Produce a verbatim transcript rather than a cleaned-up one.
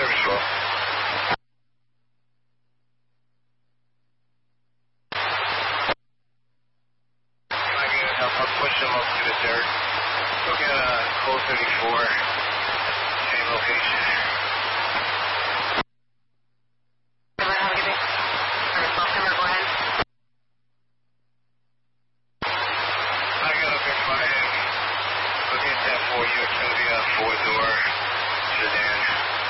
service roll. Can I get help? I'll push them up to the dirt. Look at uh, code thirty-four. Same location. Have a good day. Service call number, go ahead. I got up in my end. Looking at that for you. It's going to be a four-door sedan.